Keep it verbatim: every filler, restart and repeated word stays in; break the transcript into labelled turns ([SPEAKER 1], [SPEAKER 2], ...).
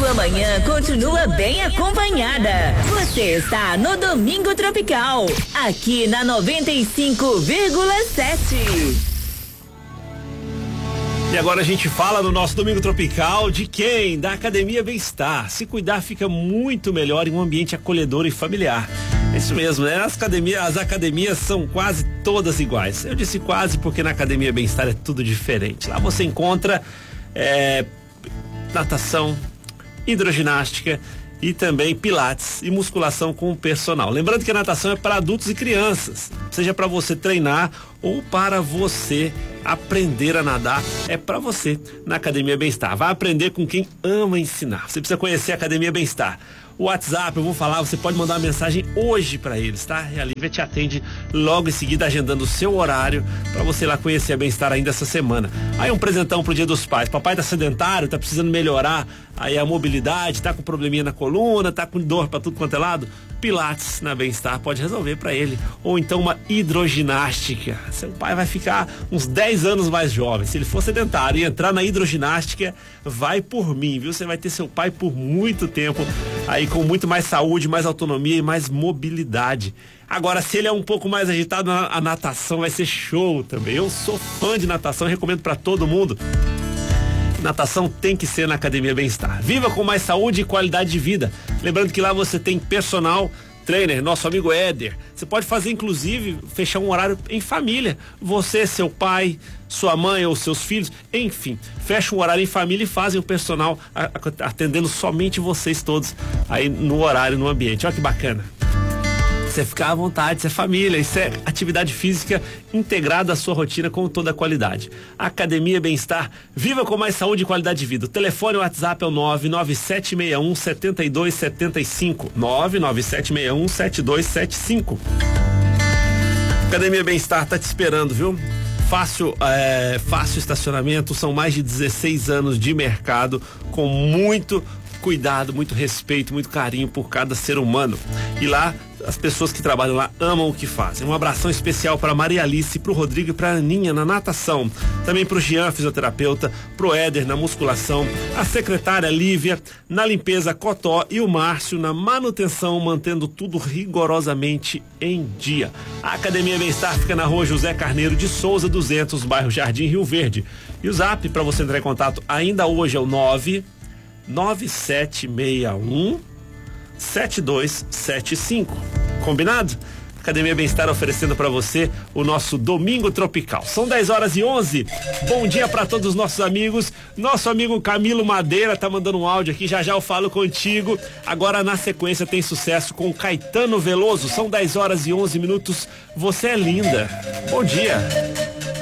[SPEAKER 1] sua manhã continua bem acompanhada. Você está no Domingo Tropical, aqui na noventa e cinco vírgula sete.
[SPEAKER 2] E agora a gente fala no nosso Domingo Tropical de quem? Da Academia Bem-Estar. Se cuidar fica muito melhor em um ambiente acolhedor e familiar. É isso mesmo, né? As academias, as academias são quase todas iguais. Eu disse quase porque na Academia Bem-Estar é tudo diferente. Lá você encontra é, natação, hidroginástica e também pilates e musculação com o personal. Lembrando que a natação é para adultos e crianças, seja para você treinar ou para você aprender a nadar, é para você na Academia Bem-Estar. Vai aprender com quem ama ensinar. Você precisa conhecer a Academia Bem-Estar. O WhatsApp, eu vou falar, você pode mandar uma mensagem hoje para eles, tá? E a Lívia te atende logo em seguida, agendando o seu horário para você ir lá conhecer a Bem-Estar ainda essa semana. Aí um presentão pro Dia dos Pais. Papai tá sedentário, tá precisando melhorar aí a mobilidade, tá com probleminha na coluna, tá com dor para tudo quanto é lado. Pilates na Bem-Estar pode resolver para ele. Ou então uma hidroginástica. Seu pai vai ficar uns dez anos mais jovem. Se ele for sedentário e entrar na hidroginástica, vai por mim, viu? Você vai ter seu pai por muito tempo aí com muito mais saúde, mais autonomia e mais mobilidade. Agora, se ele é um pouco mais agitado, a natação vai ser show também. Eu sou fã de natação, recomendo para todo mundo. Natação tem que ser na Academia Bem-Estar. Viva com mais saúde e qualidade de vida. Lembrando que lá você tem personal trainer, nosso amigo Éder. Você pode fazer, inclusive, fechar um horário em família. Você, seu pai, sua mãe ou seus filhos, enfim, fecha um horário em família e fazem o personal atendendo somente vocês todos aí no horário, no ambiente. Olha que bacana. Você ficar à vontade, isso é família, isso é atividade física integrada à sua rotina com toda a qualidade. Academia Bem-Estar, viva com mais saúde e qualidade de vida. O telefone e o WhatsApp é o nove nove sete seis um sete dois sete cinco, nove nove sete seis um sete dois sete cinco. Academia Bem-Estar tá te esperando, viu? Fácil, é, fácil estacionamento, são mais de dezesseis anos de mercado com muito cuidado, muito respeito, muito carinho por cada ser humano. E lá, as pessoas que trabalham lá amam o que fazem. Um abração especial para Maria Alice, pro Rodrigo e pra Aninha na natação. Também pro Jean, fisioterapeuta, pro Éder na musculação, a secretária Lívia na limpeza Cotó e o Márcio na manutenção, mantendo tudo rigorosamente em dia. A Academia Bem-Estar fica na rua José Carneiro de Souza, duzentos, bairro Jardim Rio Verde. E o zap para você entrar em contato ainda hoje é o nove nove sete seis um sete dois sete cinco. Combinado? Academia Bem-Estar oferecendo para você o nosso Domingo Tropical. São dez horas e onze. Bom dia para todos os nossos amigos. Nosso amigo Camilo Madeira tá mandando um áudio aqui. Já já eu falo contigo. Agora na sequência tem sucesso com Caetano Veloso. São dez horas e onze minutos. Você é linda. Bom dia.